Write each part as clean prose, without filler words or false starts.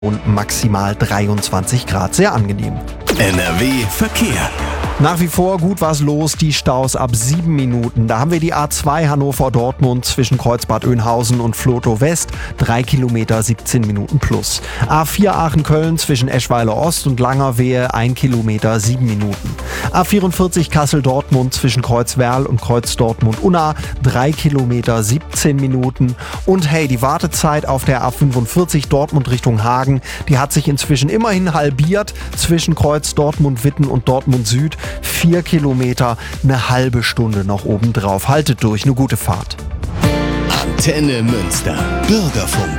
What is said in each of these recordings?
und maximal 23 Grad. Sehr angenehm. NRW Verkehr. Nach wie vor gut was los, die Staus ab 7 Minuten. Da haben wir die A2 Hannover-Dortmund zwischen Kreuzbad Oeynhausen und Vlotho West, 3 Kilometer 17 Minuten plus. A4 Aachen-Köln zwischen Eschweiler Ost und Langerwehe, 1 Kilometer 7 Minuten. A44 Kassel-Dortmund zwischen Kreuzwerl und Kreuz-Dortmund-Unna, 3 Kilometer 17 Minuten. Und hey, die Wartezeit auf der A45 Dortmund Richtung Hagen, die hat sich inzwischen immerhin halbiert zwischen Kreuz Dortmund-Witten und Dortmund-Süd. 4 Kilometer, eine halbe Stunde noch obendrauf. Haltet durch, eine gute Fahrt. Antenne Münster. Bürgerfunk.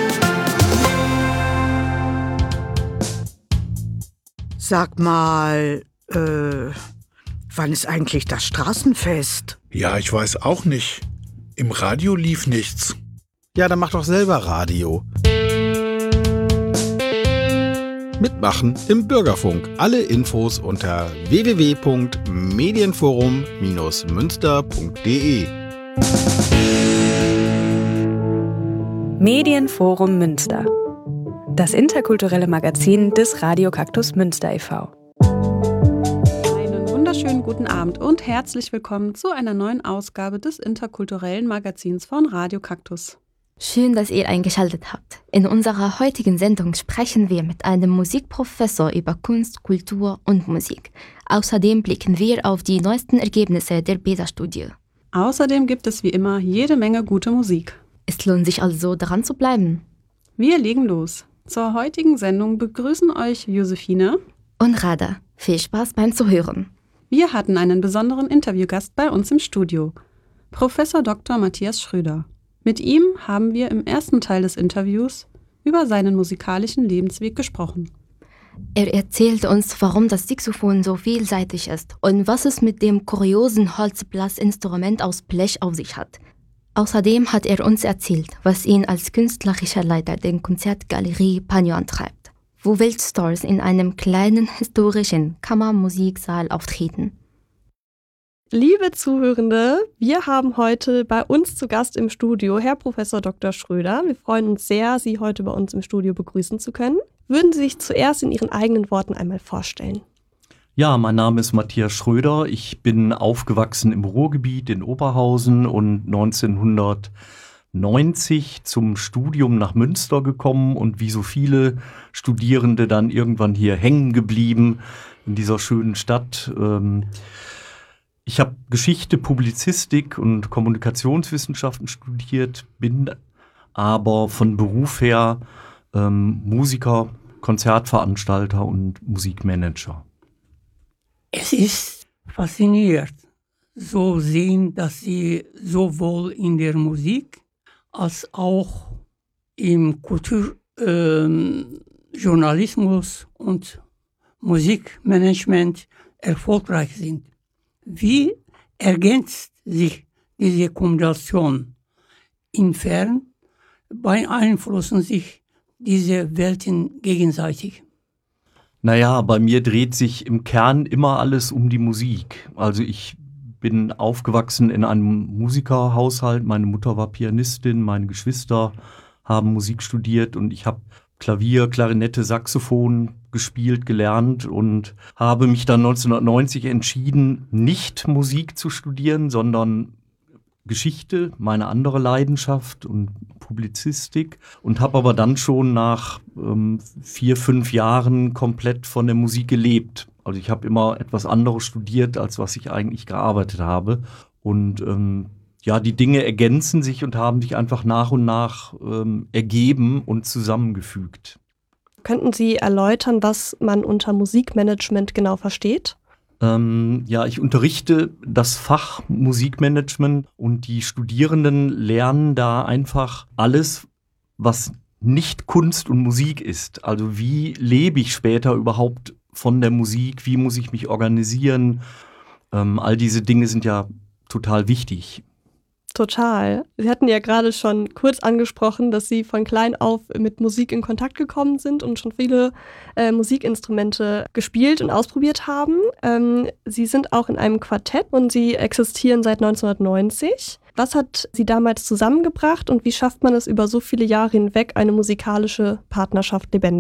Sag mal, wann ist eigentlich das Straßenfest? Ja, ich weiß auch nicht. Im Radio lief nichts. Ja, dann mach doch selber Radio. Mitmachen im Bürgerfunk. Alle Infos unter www.medienforum-münster.de. Medienforum Münster. Das interkulturelle Magazin des Radio Kaktus Münster e.V. Einen wunderschönen guten Abend und herzlich willkommen zu einer neuen Ausgabe des interkulturellen Magazins von Radio Kaktus. Schön, dass ihr eingeschaltet habt. In unserer heutigen Sendung sprechen wir mit einem Musikprofessor über Kunst, Kultur und Musik. Außerdem blicken wir auf die neuesten Ergebnisse der PISA-Studie. Außerdem gibt es wie immer jede Menge gute Musik. Es lohnt sich also, dran zu bleiben. Wir legen los. Zur heutigen Sendung begrüßen euch Josephine und Rada. Viel Spaß beim Zuhören. Wir hatten einen besonderen Interviewgast bei uns im Studio, Professor Dr. Matthias Schröder. Mit ihm haben wir im ersten Teil des Interviews über seinen musikalischen Lebensweg gesprochen. Er erzählt uns, warum das Saxophon so vielseitig ist und was es mit dem kuriosen Holzblasinstrument aus Blech auf sich hat. Außerdem hat er uns erzählt, was ihn als künstlerischer Leiter der Konzertgalerie Pagno antreibt, wo Weltstars in einem kleinen historischen Kammermusiksaal auftreten. Liebe Zuhörende, wir haben heute bei uns zu Gast im Studio Herr Professor Dr. Schröder. Wir freuen uns sehr, Sie heute bei uns im Studio begrüßen zu können. Würden Sie sich zuerst in Ihren eigenen Worten einmal vorstellen? Ja, mein Name ist Matthias Schröder. Ich bin aufgewachsen im Ruhrgebiet in Oberhausen und 1990 zum Studium nach Münster gekommen und wie so viele Studierende dann irgendwann hier hängen geblieben in dieser schönen Stadt. Ich habe Geschichte, Publizistik und Kommunikationswissenschaften studiert, bin aber von Beruf her Musiker, Konzertveranstalter und Musikmanager. Es ist faszinierend, so sehen, dass Sie sowohl in der Musik als auch im Kulturjournalismus und Musikmanagement erfolgreich sind. Wie ergänzt sich diese Kombination? Inwiefern beeinflussen sich diese Welten gegenseitig? Naja, bei mir dreht sich im Kern immer alles um die Musik. Also ich bin aufgewachsen in einem Musikerhaushalt. Meine Mutter war Pianistin, meine Geschwister haben Musik studiert und ich habe Klavier, Klarinette, Saxophon gespielt, gelernt und habe mich dann 1990 entschieden, nicht Musik zu studieren, sondern Geschichte, meine andere Leidenschaft und Publizistik und habe aber dann schon nach 4-5 Jahren komplett von der Musik gelebt. Also ich habe immer etwas anderes studiert, als was ich eigentlich gearbeitet habe und ja, die Dinge ergänzen sich und haben sich einfach nach und nach ergeben und zusammengefügt. Könnten Sie erläutern, was man unter Musikmanagement genau versteht? Ja, ich unterrichte das Fach Musikmanagement und die Studierenden lernen da einfach alles, was nicht Kunst und Musik ist. Also wie lebe ich später überhaupt von der Musik? Wie muss ich mich organisieren? All diese Dinge sind ja total wichtig. Total. Sie hatten ja gerade schon kurz angesprochen, dass Sie von klein auf mit Musik in Kontakt gekommen sind und schon viele Musikinstrumente gespielt und ausprobiert haben. Sie sind auch in einem Quartett und Sie existieren seit 1990. Was hat Sie damals zusammengebracht und wie schafft man es über so viele Jahre hinweg, eine musikalische Partnerschaft lebendig